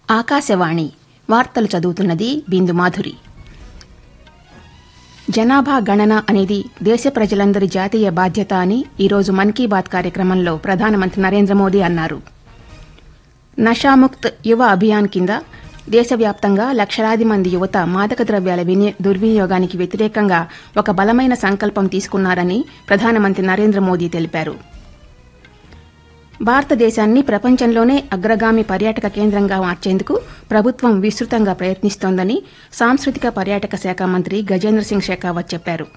ఆకాశవాణి వార్తలు చదువుతున్నది బిందు మాధురి. జనాభా గణన అనేది దేశ ప్రజలందరి జాతీయ బాధ్యత అని ఈరోజు మన్ కీ బాత్ కార్యక్రమంలో ప్రధానమంత్రి నరేంద్ర మోదీ అన్నారు. నషాముక్త్ యువ అభియాన్ కింద దేశవ్యాప్తంగా లక్షలాది మంది యువత మాదక ద్రవ్యాల దుర్వినియోగానికి వ్యతిరేకంగా ఒక బలమైన సంకల్పం తీసుకున్నారని ప్రధానమంత్రి నరేంద్ర మోదీ తెలిపారు. భారతదేశాన్ని ప్రపంచంలోనే అగ్రగామి పర్యాటక కేంద్రంగా మార్చేందుకు ప్రభుత్వం విస్తృతంగా ప్రయత్నిస్తోందని సాంస్కృతిక పర్యాటక శాఖ మంత్రి గజేంద్ర సింగ్ షెకావత్ చెప్పారు.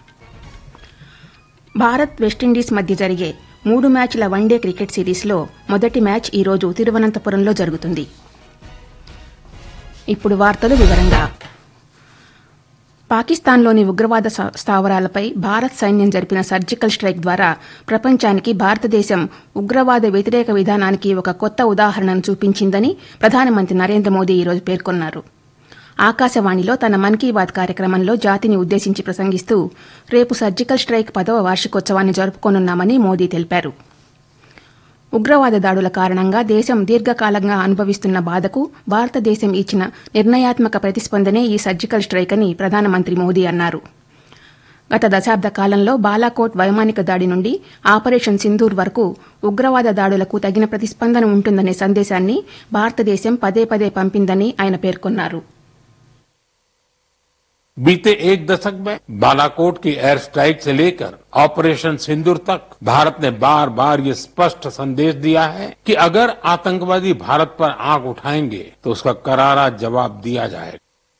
భారత్ వెస్టిండీస్ మధ్య జరిగే 3 మ్యాచ్ల వన్డే క్రికెట్ సిరీస్లో మొదటి మ్యాచ్ ఈరోజు తిరువనంతపురంలో జరుగుతుంది. ఇప్పుడు వార్తలు వివరంగా. పాకిస్తాన్లోని ఉగ్రవాద స్థావరాలపై భారత్ సైన్యం జరిపిన సర్జికల్ స్ట్రైక్ ద్వారా ప్రపంచానికి భారతదేశం ఉగ్రవాద వ్యతిరేక విధానానికి ఒక కొత్త ఉదాహరణను చూపించిందని ప్రధానమంత్రి నరేంద్ర మోదీ ఈరోజు పేర్కొన్నారు. ఆకాశవాణిలో తన మన్ కీ బాత్ కార్యక్రమంలో జాతిని ఉద్దేశించి ప్రసంగిస్తూ రేపు సర్జికల్ స్ట్రైక్ 10వ వార్షికోత్సవాన్ని జరుపుకోనున్నామని మోదీ తెలిపారు. ఉగ్రవాద దాడుల కారణంగా దేశం దీర్ఘకాలంగా అనుభవిస్తున్న బాధకు భారతదేశం ఇచ్చిన నిర్ణయాత్మక ప్రతిస్పందనే ఈ సర్జికల్ స్ట్రైక్ అని ప్రధానమంత్రి మోదీ అన్నారు. గత దశాబ్ద కాలంలో బాలాకోట్ వైమానిక దాడి నుండి ఆపరేషన్ సింధూర్ వరకు ఉగ్రవాద దాడులకు తగిన ప్రతిస్పందన ఉంటుందనే సందేశాన్ని భారతదేశం పదే పదే పంపిందని ఆయన పేర్కొన్నారు. बीते एक दशक में बालाकोट की एयर स्ट्राइक से लेकर ऑपरेशन सिंदूर तक भारत ने बार बार ये स्पष्ट संदेश दिया है कि अगर आतंकवादी भारत पर आंख उठाएंगे तो उसका करारा जवाब दिया जाएगा.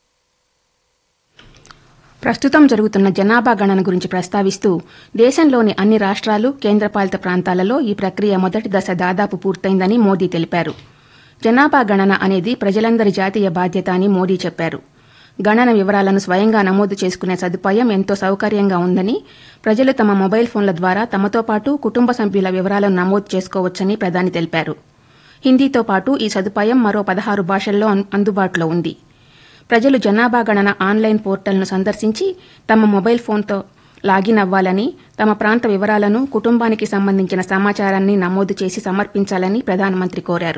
ప్రస్తుతం జరుగుతున్న జనాభా గణన గురించి ప్రస్తావిస్తూ దేశంలోని అన్ని రాష్ట్రాలు కేంద్రపాలిత ప్రాంతాలలో ఈ ప్రక్రియ మొదటి దశ దాదాపు పూర్తయిందని మోదీ తెలిపారు. జనాభా గణన అనేది ప్రజలందరి జాతీయ బాధ్యత అని మోదీ చెప్పారు. గణన వివరాలను స్వయంగా నమోదు చేసుకునే సదుపాయం ఎంతో సౌకర్యంగా ఉందని, ప్రజలు తమ మొబైల్ ఫోన్ల ద్వారా తమతో పాటు కుటుంబ సభ్యుల వివరాలను నమోదు చేసుకోవచ్చని ప్రధాని తెలిపారు. హిందీతో పాటు ఈ సదుపాయం మరో 16 భాషల్లో అందుబాటులో ఉంది. ప్రజలు జనాభా గణన ఆన్లైన్ పోర్టల్ను సందర్శించి తమ మొబైల్ ఫోన్తో లాగిన్ అవ్వాలని, తమ ప్రాంత వివరాలను, కుటుంబానికి సంబంధించిన సమాచారాన్ని నమోదు చేసి సమర్పించాలని ప్రధానమంత్రి కోరారు.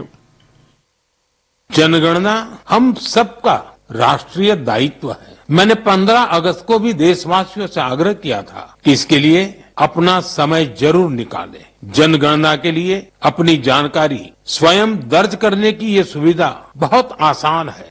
जनगणना हम सबका राष्ट्रीय दायित्व है. मैंने 15 अगस्त को भी देशवासियों से आग्रह किया था कि इसके लिए अपना समय जरूर निकालें. जनगणना के लिए अपनी जानकारी स्वयं दर्ज करने की ये सुविधा बहुत आसान है.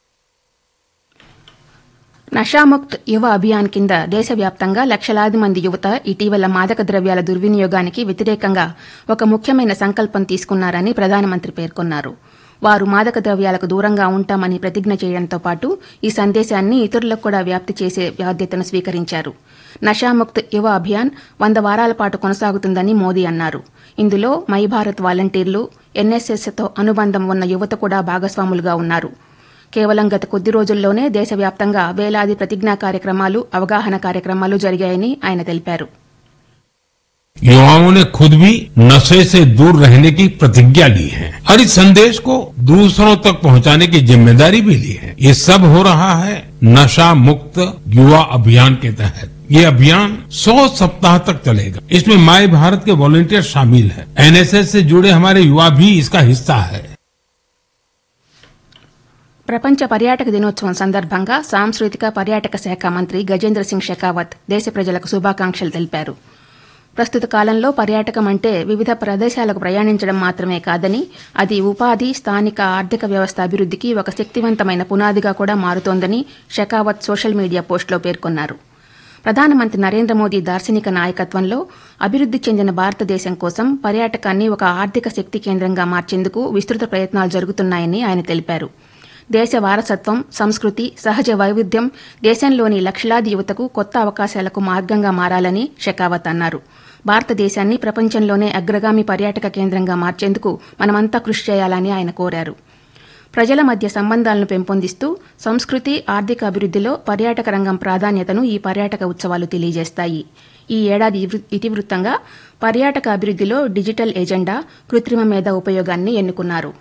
నషాముక్త్ యువ అభియాన్ కింద దేశవ్యాప్తంగా లక్షలాది మంది యువత ఇటీవల మాదక ద్రవ్యాల దుర్వినియోగానికి వ్యతిరేకంగా ఒక ముఖ్యమైన సంకల్పం తీసుకున్నారని ప్రధానమంత్రి పేర్కొన్నారు. వారు మాదక ద్రవ్యాలకు దూరంగా ఉంటామని ప్రతిజ్ఞ చేయడంతో పాటు ఈ సందేశాన్ని ఇతరులకు కూడా వ్యాప్తి చేసే బాధ్యతను స్వీకరించారు. నషాముక్త్ యువ అభియాన్ 100 వారాల పాటు కొనసాగుతుందని మోదీ అన్నారు. ఇందులో మై భారత్ వాలంటీర్లు, ఎన్ఎస్ఎస్తో అనుబంధం ఉన్న యువత కూడా భాగస్వాములుగా ఉన్నారు. కేవలం గత కొద్ది రోజుల్లోనే దేశవ్యాప్తంగా వేలాది ప్రతిజ్ఞా కార్యక్రమాలు, అవగాహన కార్యక్రమాలు జరిగాయని ఆయన తెలిపారు. युवाओं ने खुद भी नशे से दूर रहने की प्रतिज्ञा ली है और इस संदेश को दूसरों तक पहुंचाने की जिम्मेदारी भी ली है. ये सब हो रहा है नशा मुक्त युवा अभियान के तहत. ये अभियान 100 सप्ताह तक चलेगा. इसमें माई भारत के वॉलंटियर शामिल हैं. एनएसएस से जुड़े हमारे युवा भी इसका हिस्सा है. ప్రపంచ పర్యాటక దినోత్సవం సందర్భంగా సాంస్కృతిక పర్యాటక శాఖ మంత్రి గజేంద్ర సింగ్ షెకావత్ దేశ ప్రజలకు శుభాకాంక్షలు తెలిపారు. ప్రస్తుత కాలంలో పర్యాటకం అంటే వివిధ ప్రదేశాలకు ప్రయాణించడం మాత్రమే కాదని, అది ఉపాధి, స్థానిక ఆర్థిక వ్యవస్థ అభివృద్ధికి ఒక శక్తివంతమైన పునాదిగా కూడా మారుతోందని షెకావత్ సోషల్ మీడియా పోస్టులో పేర్కొన్నారు. ప్రధానమంత్రి నరేంద్ర మోదీ దార్శనిక నాయకత్వంలో అభివృద్ది చెందిన భారతదేశం కోసం పర్యాటకాన్ని ఒక ఆర్థిక శక్తి కేంద్రంగా మార్చేందుకు విస్తృత ప్రయత్నాలు జరుగుతున్నాయని ఆయన తెలిపారు. దేశ వారసత్వం, సంస్కృతి, సహజ వైవిధ్యం దేశంలోని లక్షలాది యువతకు కొత్త అవకాశాలకు మార్గంగా మారాలని షెకావత్ అన్నారు. భారతదేశాన్ని ప్రపంచంలోనే అగ్రగామి పర్యాటక కేంద్రంగా మార్చేందుకు మనమంతా కృషి చేయాలని ఆయన కోరారు. ప్రజల మధ్య సంబంధాలను పెంపొందిస్తూ సంస్కృతి, ఆర్థిక అభివృద్ధిలో పర్యాటక రంగం ప్రాధాన్యతను ఈ పర్యాటక ఉత్సవాలు తెలియజేస్తాయి. ఈ ఏడాది ఇతివృత్తంగా పర్యాటక అభివృద్ధిలో డిజిటల్ ఎజెండా, కృత్రిమ మేధ ఉపయోగాన్ని ఎన్నుకున్నారు.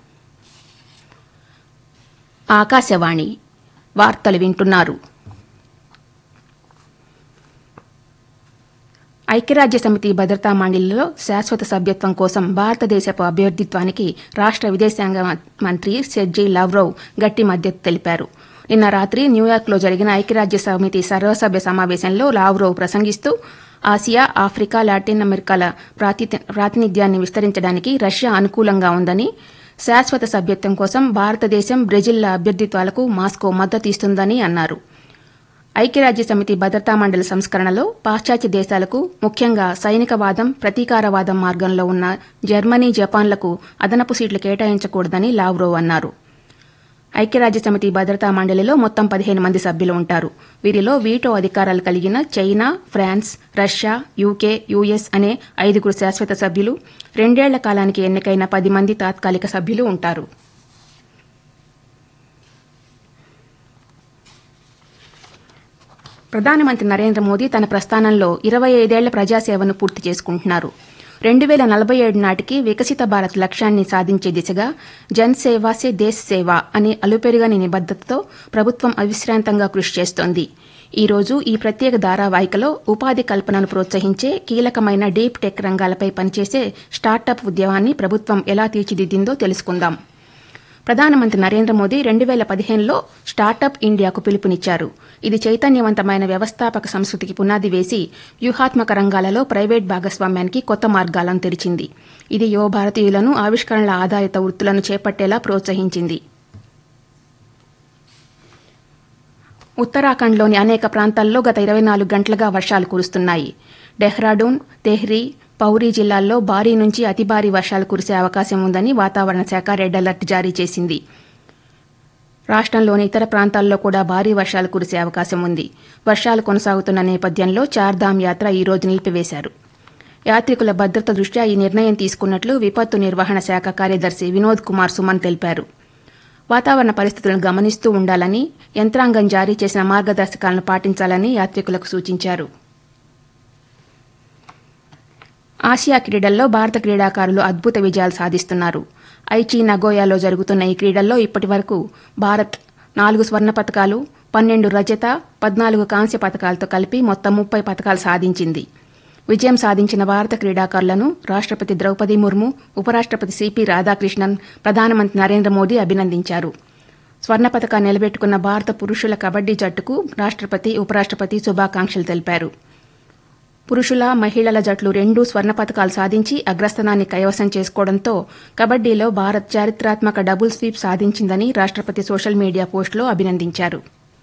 ఆకాశవాణి వార్తలు వింటున్నారు. ఐక్యరాజ్య సమితి భద్రతా మండలిలో శాశ్వత సభ్యత్వం కోసం భారతదేశపు అభ్యర్థిత్వానికి రాష్ట్ర విదేశాంగ మంత్రి సెర్జీ లావ్రోవ్ గట్టి మద్దతు తెలిపారు. నిన్న రాత్రి న్యూయార్క్లో జరిగిన ఐక్యరాజ్య సమితి సర్వసభ్య సమావేశంలో లావ్రోవ్ ప్రసంగిస్తూ ఆసియా, ఆఫ్రికా, లాటిన్ అమెరికాల ప్రాతినిధ్యాన్ని విస్తరించడానికి రష్యా అనుకూలంగా ఉందని, శాశ్వత సభ్యత్వం కోసం భారతదేశం, బ్రెజిల్ల అభ్యర్థిత్వాలకు మాస్కో మద్దతు ఇస్తుందని అన్నారు. ఐక్యరాజ్య సమితి భద్రతా మండలి సంస్కరణలో పాశ్చాత్య దేశాలకు, ముఖ్యంగా సైనికవాదం, ప్రతీకారవాదం మార్గంలో ఉన్న జర్మనీ, జపాన్లకు అదనపు సీట్లు కేటాయించకూడదని లావ్రోవ్ అన్నారు. ఐక్యరాజ్య సమితి భద్రతా మండలిలో మొత్తం 15 మంది సభ్యులు ఉంటారు. వీరిలో వీటో అధికారాలు కలిగిన China, France, Russia, UK, US అనే 5 శాశ్వత సభ్యులు, 2 ఏళ్ల కాలానికి ఎన్నికైన 10 మంది తాత్కాలిక సభ్యులు ఉంటారు. ప్రధానమంత్రి నరేంద్ర మోదీ తన ప్రస్థానంలో 25 ఏళ్ల ప్రజాసేవను పూర్తి చేసుకుంటున్నారు. 2047 నాటికి వికసిత భారత్ లక్ష్యాన్ని సాధించే దిశగా జన్ సేవా సే దేశ్ సేవ అనే అలుపెరుగని నిబద్దతతో ప్రభుత్వం అవిశ్రాంతంగా కృషి చేస్తోంది. ఈ రోజు ఈ ప్రత్యేక ధారావాహికలో ఉపాధి కల్పనను ప్రోత్సహించే కీలకమైన డీప్ టెక్ రంగాలపై పనిచేసే స్టార్టప్ ఉద్యమాన్ని ప్రభుత్వం ఎలా తీర్చిదిద్దిందో తెలుసుకుందాం. ప్రధానమంత్రి నరేంద్ర మోదీ 2015లో స్టార్టప్ ఇండియాకు పిలుపునిచ్చారు. ఇది చైతన్యవంతమైన వ్యవస్థాపక సంస్కృతికి పునాది వేసి వ్యూహాత్మక రంగాలలో ప్రైవేట్ భాగస్వామ్యానికి కొత్త మార్గాలను తెరిచింది. ఇది యువ భారతీయులను ఆవిష్కరణల ఆధారిత వృత్తులను చేపట్టేలా ప్రోత్సహించింది. ఉత్తరాఖండ్లోని అనేక ప్రాంతాల్లో గత 24 గంటలుగా వర్షాలు కురుస్తున్నాయి. డెహ్రాడూన్, తెహ్రీ, పౌరీ జిల్లాల్లో భారీ నుంచి అతి భారీ వర్షాలు కురిసే అవకాశం ఉందని వాతావరణ శాఖ రెడ్ అలర్ట్ జారీ చేసింది. రాష్ట్రంలోని ఇతర ప్రాంతాల్లో కూడా భారీ వర్షాలు కురిసే అవకాశం ఉంది. వర్షాలు కొనసాగుతున్న నేపథ్యంలో చార్ధామ్ యాత్ర ఈ రోజు నిలిపివేశారు. యాత్రికుల భద్రత దృష్ట్యా ఈ నిర్ణయం తీసుకున్నట్లు విపత్తు నిర్వహణ శాఖ కార్యదర్శి వినోద్ కుమార్ సుమన్ తెలిపారు. వాతావరణ పరిస్థితులను గమనిస్తూ ఉండాలని, యంత్రాంగం జారీ చేసిన మార్గదర్శకాలను పాటించాలని యాత్రికులకు సూచించారు. ఆసియా క్రీడల్లో భారత క్రీడాకారులు అద్భుత విజయాలు సాధిస్తున్నారు. ఐచి నగోయాలో జరుగుతున్న ఈ క్రీడల్లో ఇప్పటి వరకు భారత్ 4 స్వర్ణ పతకాలు, 12 రజత, 14 కాంస్య పతకాలతో కలిపి మొత్తం 30 పతకాలు సాధించింది. విజయం సాధించిన భారత క్రీడాకారులను రాష్ట్రపతి ద్రౌపది ముర్ము, ఉపరాష్ట్రపతి సిపి రాధాకృష్ణన్, ప్రధానమంత్రి నరేంద్ర మోదీ అభినందించారు. స్వర్ణ పతకాన్ని నిలబెట్టుకున్న భారత పురుషుల కబడ్డీ జట్టుకు రాష్ట్రపతి, ఉపరాష్ట్రపతి శుభాకాంక్షలు తెలిపారు. పురుషుల, మహిళల జట్లు 2 స్వర్ణ పతకాలు సాధించి అగ్రస్థానాన్ని కైవసం చేసుకోవడంతో కబడ్డీలో భారత్ చారిత్రాత్మక డబుల్ స్వీప్ సాధించిందని రాష్ట్రపతి సోషల్ మీడియా పోస్టులో అభినందించారు.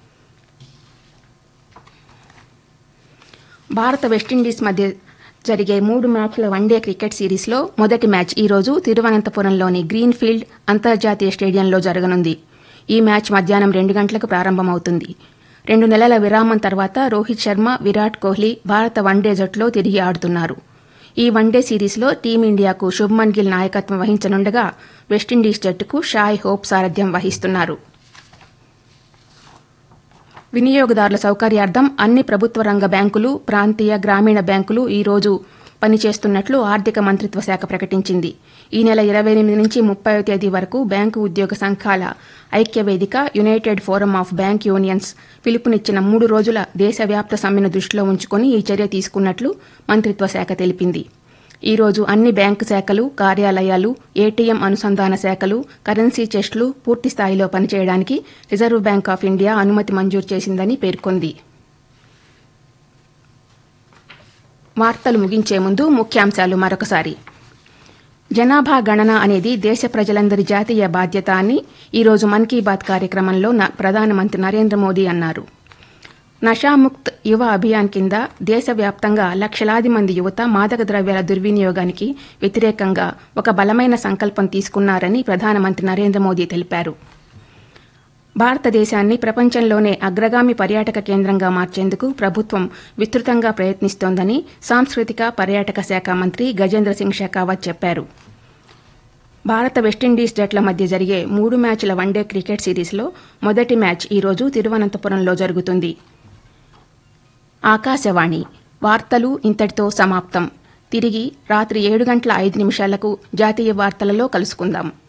భారత వెస్టిండీస్ మధ్య జరిగే 3 మ్యాచ్ల వన్డే క్రికెట్ సిరీస్లో మొదటి మ్యాచ్ ఈ రోజు తిరువనంతపురంలోని గ్రీన్ ఫీల్డ్ అంతర్జాతీయ స్టేడియంలో జరగనుంది. ఈ మ్యాచ్ మధ్యాహ్నం 2 గంటలకు ప్రారంభమవుతుంది. 2 నెలల విరామం తర్వాత రోహిత్ శర్మ, విరాట్ కోహ్లీ భారత వన్డే జట్టులో తిరిగి ఆడుతున్నారు. ఈ వన్డే సిరీస్లో టీమిండియాకు శుభ్మన్ గిల్ నాయకత్వం వహించనుండగా వెస్టిండీస్ జట్టుకు షాయ్ హోప్ సారథ్యం వహిస్తున్నారు. వినియోగదారుల సౌకర్యార్థం అన్ని ప్రభుత్వ రంగ బ్యాంకులు, ప్రాంతీయ, గ్రామీణ బ్యాంకులు ఈ రోజు పనిచేస్తున్నట్లు ఆర్థిక మంత్రిత్వ శాఖ ప్రకటించింది. ఈ నెల 28 నుంచి 30వ తేదీ వరకు బ్యాంకు ఉద్యోగ సంఘాల ఐక్యవేదిక, United forum of bank unions పిలుపునిచ్చిన 3 రోజుల దేశవ్యాప్త సమ్మెను దృష్టిలో ఉంచుకుని ఈ చర్య తీసుకున్నట్లు మంత్రిత్వ శాఖ తెలిపింది. ఈ రోజు అన్ని బ్యాంకు శాఖలు, కార్యాలయాలు, ఏటీఎం అనుసంధాన శాఖలు, కరెన్సీ చెస్టులు పూర్తి స్థాయిలో పనిచేయడానికి రిజర్వ్ బ్యాంక్ ఆఫ్ ఇండియా అనుమతి మంజూరు చేసిందని పేర్కొంది. వార్తలు ముగించే ముందు ముఖ్యాంశాలు మరొకసారి. జనాభా గణన అనేది దేశ ప్రజలందరి జాతీయ బాధ్యత అని ఈరోజు మన్ కీ బాత్ కార్యక్రమంలో ప్రధానమంత్రి నరేంద్ర మోదీ అన్నారు. నషాముక్త్ యువ అభియాన్ కింద దేశవ్యాప్తంగా లక్షలాది మంది యువత మాదక ద్రవ్యాల దుర్వినియోగానికి వ్యతిరేకంగా ఒక బలమైన సంకల్పం తీసుకున్నారని ప్రధానమంత్రి నరేంద్ర మోదీ తెలిపారు. భారతదేశాన్ని ప్రపంచంలోనే అగ్రగామి పర్యాటక కేంద్రంగా మార్చేందుకు ప్రభుత్వం విస్తృతంగా ప్రయత్నిస్తోందని సాంస్కృతిక పర్యాటక శాఖ మంత్రి గజేంద్ర సింగ్ షెకావత్ చెప్పారు. భారత వెస్టిండీస్ జట్ల మధ్య జరిగే 3 మ్యాచ్ల వన్డే క్రికెట్ సిరీస్లో మొదటి మ్యాచ్ ఈ రోజు తిరువనంతపురంలో జరుగుతుంది. ఆకాశవాణి వార్తలు ఇంతటితో సమాప్తం. తిరిగి రాత్రి 7:05 జాతీయ వార్తలలో కలుసుకుందాం.